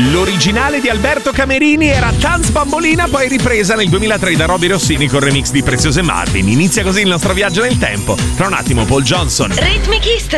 L'originale di Alberto Camerini era Tanz Bambolina, poi ripresa nel 2003 da Roby Rossini con remix di Preziose Marvin. Inizia così il nostro viaggio nel tempo. Tra un attimo Paul Johnson. Rhythmic History.